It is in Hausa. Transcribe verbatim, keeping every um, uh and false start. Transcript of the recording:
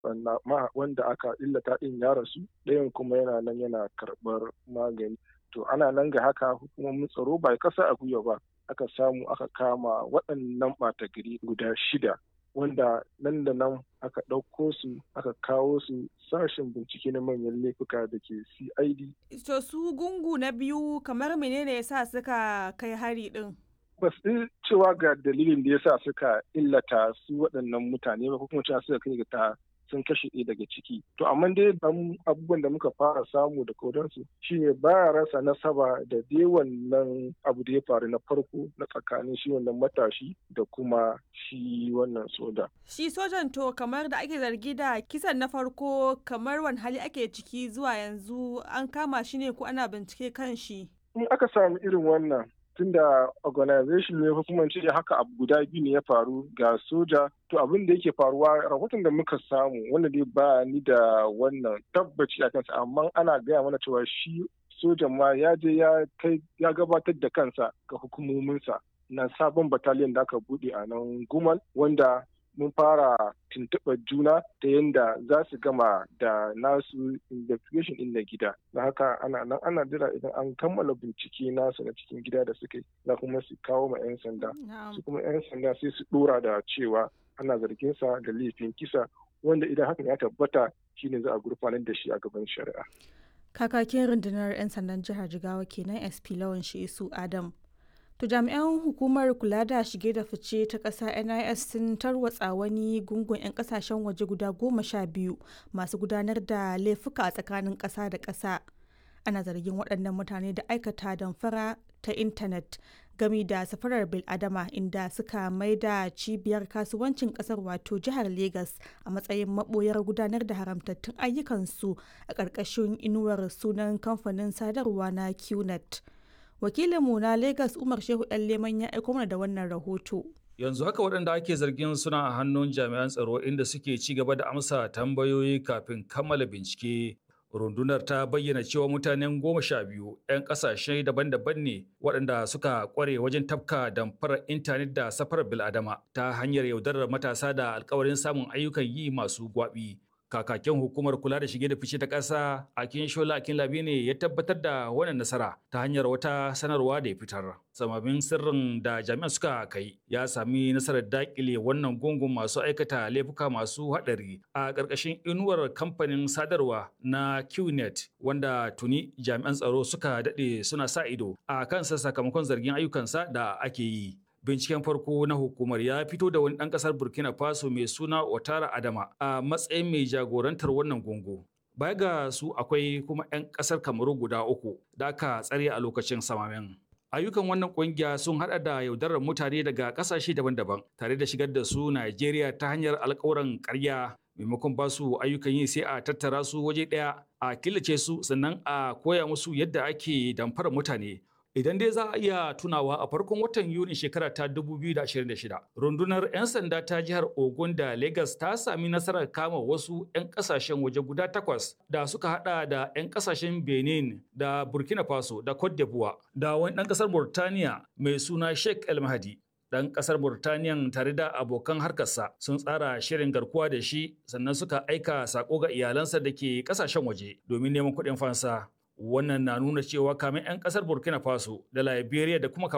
wanda aka illata ɗin ya rasu, ɗayan kuma yana nan yana karɓar magani. To ana nan ga haka hukumomin tsaro ba kasa a gwiwa ba aka samu aka kama waɗannan ɓata gari guda shida wanda nan da nan aka ɗauko su aka kawo su sashen bincike na manyan laifuka da ke C I D. To su gungu na biyu kamar menene yasa suka kai hari ɗin? Ba su cewa ga dalilin da yasa suka illata su waɗannan mutane ba ko kuma cewa suka kai ga ta sun kashe ɗaya daga ciki. To amma dai abubuwan da muka fara samu da kodansu shine baya rasa nasaba da dai wannan abu da ya faru na farko na tsakanin shi wannan matashi da kuma shi wannan soja. Shi sojan to kamar da ake zargi da kisan na farko kamar wani hali ake ciki zuwa yanzu an kama shi ne ko ana bincike kan shi? In aka samu irin wannan tunda organization ne ko kuma ce haka abu guda biyu ne ya faru ga soja to abin da yake faruwa rahoton da muka samu wanda dai ba ni da wannan tabbaci a kansa amma ana gaya mana cewa shi sojan ma ya je ya kai ya gabatar da kansa ga hukumominsa na sabon battalion da aka bude a nan Gumal wanda mun fara tuntuɓar juna ta yadda za su gama da nasu investigation ɗin na gida. Da haka ana nan ana jira idan an kammala bincike nasu na cikin gida da suke za kuma su kawo ma 'yan sanda. Su kuma 'yan sanda sai su ɗora da cewa ana zargin sa da laifin kisa wanda idan hakan ya tabbata shine za a gurfanar da shi a gaban shari'a. Kakakin rundunar 'yan sandan jihar Jigawa kenan S P Lawan Shisu Adam. To jami'an hukumar kula da shige da fice ta ƙasa N I S sun tarwatsa wani gungun 'yan ƙasashen waje guda goma sha biyu masu gudanar da laifuka a tsakanin ƙasa da ƙasa. Ana zargin waɗannan mutane da aikata damfara ta intanet gami da safarar bil'adama inda suka maida cibiyar kasuwancin ƙasar wato jihar Legas a matsayin maɓoyar gudanar da haramtattun ayyukansu a ƙarƙashin inuwar sunan kamfanin sadarwa na Q net. Wakilinmu na Lagos Umar Shehu ɗan Leman ya aiko mana da wannan rahoto. Yanzu haka waɗanda ake zargin suna a hannun jami'an tsaro inda suke ci gaba da amsa tambayoyi kafin kammala bincike. Rundunar ta bayyana cewa mutanen goma sha biyu 'yan ƙasashe daban-daban ne waɗanda suka ƙware wajen tafka damfarar intanet da safarar bil'adama ta hanyar yaudarar matasa da alkawarin samun ayyukan yi masu gwaɓi. Kakakin hukumar kula da shige da fice ta ƙasa Akin Shola Akin Labi ne ya tabbatar da wannan nasara ta hanyar wata sanarwa da ya fitar. Samamin sirrin da jami'an suka kai ya sami nasarar dakile wannan gungun masu aikata laifuka masu haɗari a ƙarƙashin inuwar kamfanin sadarwa na Q net wanda tuni jami'an tsaro suka daɗe suna sa ido a kansa sakamakon zargin ayyukansa da ake yi. Binciken farko na hukumar ya fito da wani ɗan ƙasar Burkina Faso mai suna Otara Adama a matsayin mai jagorantar wannan gungu. Baya ga su akwai kuma 'yan ƙasar Kamaru guda uku da aka tsare a lokacin samamen. Ayyukan wannan ƙungiya sun haɗa da yaudarar mutane daga ƙasashe daban-daban tare da shigar da su Najeriya ta hanyar alƙawuran ƙarya. Maimakon ba su ayyukan yi sai a tattara su waje ɗaya a killace su sannan a koya musu yadda ake damfarar mutane. Idan dai za a iya tunawa a farkon watan Yuni shekara ta dubu biyu da ashirin da shida, rundunar 'yan sanda ta jihar Ogun da Lagos ta sami nasarar kama wasu 'yan kasashen waje guda takwas da suka hada da 'yan kasashen Benin da Burkina Faso da Cote d'Ivoire da wani ɗan ƙasar Burtaniya mai suna Sheikh El Mahdi. Ɗan ƙasar Burtaniyan tare da abokan harkarsa sun tsara shirin garkuwa da shi sannan suka aika sako ga iyalansa da ke ƙasashen waje domin neman kuɗin fansa. Wannan na nuna cewa kamin 'yan ƙasar Burkina Faso da Liberia da kuma